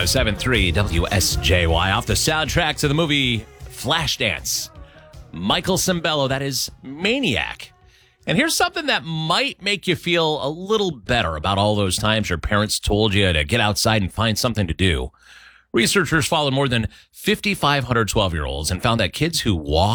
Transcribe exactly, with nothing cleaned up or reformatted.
oh seven point three W S J Y off the soundtrack to the movie Flashdance. Michael Sembello, that is Maniac. And here's something that might make you feel a little better about all those times your parents told you to get outside and find something to do. Researchers followed more than five thousand five hundred twelve-year-olds and found that kids who walk